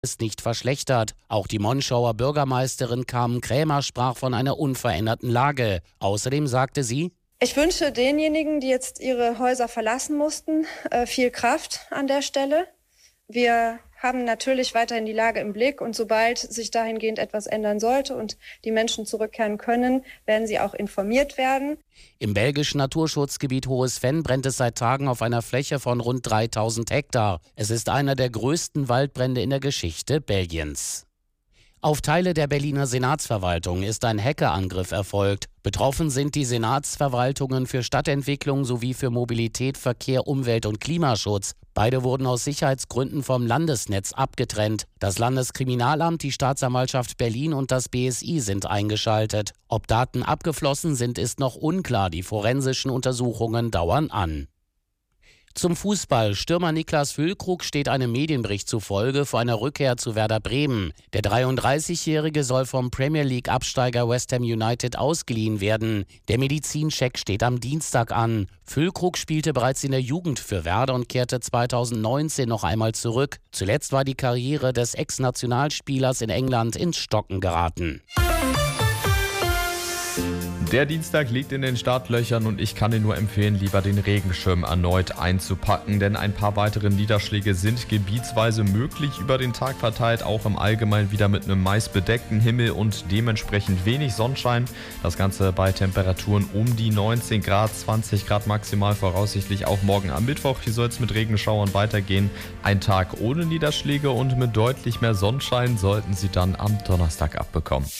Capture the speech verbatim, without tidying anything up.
ist nicht verschlechtert. Auch die Monschauer Bürgermeisterin Carmen Krämer sprach von einer unveränderten Lage. Außerdem sagte sie: Ich wünsche denjenigen, die jetzt ihre Häuser verlassen mussten, viel Kraft an der Stelle. Wir haben natürlich weiterhin die Lage im Blick und sobald sich dahingehend etwas ändern sollte und die Menschen zurückkehren können, werden sie auch informiert werden. Im belgischen Naturschutzgebiet Hohes Venn brennt es seit Tagen auf einer Fläche von rund dreitausend Hektar. Es ist einer der größten Waldbrände in der Geschichte Belgiens. Auf Teile der Berliner Senatsverwaltung ist ein Hackerangriff erfolgt. Betroffen sind die Senatsverwaltungen für Stadtentwicklung sowie für Mobilität, Verkehr, Umwelt und Klimaschutz. Beide wurden aus Sicherheitsgründen vom Landesnetz abgetrennt. Das Landeskriminalamt, die Staatsanwaltschaft Berlin und das B S I sind eingeschaltet. Ob Daten abgeflossen sind, ist noch unklar. Die forensischen Untersuchungen dauern an. Zum Fußball. Stürmer Niklas Füllkrug steht einem Medienbericht zufolge vor einer Rückkehr zu Werder Bremen. Der dreiunddreißigjährige soll vom Premier League-Absteiger West Ham United ausgeliehen werden. Der Medizincheck steht am Dienstag an. Füllkrug spielte bereits in der Jugend für Werder und kehrte zweitausendneunzehn noch einmal zurück. Zuletzt war die Karriere des Ex-Nationalspielers in England ins Stocken geraten. Der Dienstag liegt in den Startlöchern und ich kann dir nur empfehlen, lieber den Regenschirm erneut einzupacken, denn ein paar weitere Niederschläge sind gebietsweise möglich über den Tag verteilt, auch im Allgemeinen wieder mit einem meist bedeckten Himmel und dementsprechend wenig Sonnenschein. Das Ganze bei Temperaturen um die neunzehn Grad, zwanzig Grad maximal, voraussichtlich auch morgen am Mittwoch. Hier soll es mit Regenschauern weitergehen. Ein Tag ohne Niederschläge und mit deutlich mehr Sonnenschein sollten sie dann am Donnerstag abbekommen.